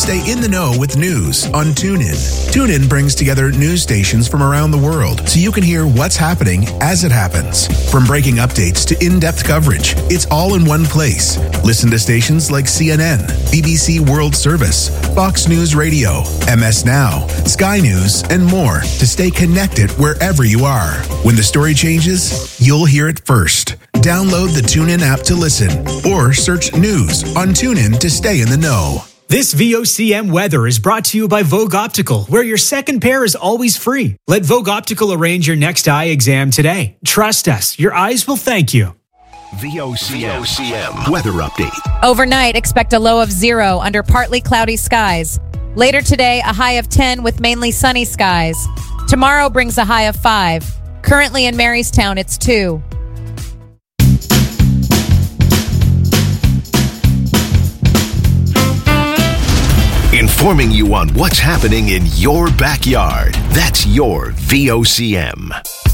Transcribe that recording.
stay in the know with news on TuneIn. TuneIn brings together news stations from around the world so you can hear what's happening as it happens. From breaking updates to in-depth coverage, it's all in one place. Listen to stations like CNN, BBC World Service, Fox News Radio, MS Now, Sky News, and more to stay connected wherever you are. When the story changes, you'll hear it first. Download the TuneIn app to listen or search news on TuneIn to stay in the know. This VOCM weather is brought to you by Vogue Optical, where your second pair is always free. Let Vogue Optical arrange your next eye exam today. Trust us, your eyes will thank you. VOCM weather update. Overnight, expect a low of 0 under partly cloudy skies. Later today, a high of 10 with mainly sunny skies. Tomorrow brings a high of 5. Currently in Marystown, it's 2. Informing you on what's happening in your backyard. That's your VOCM.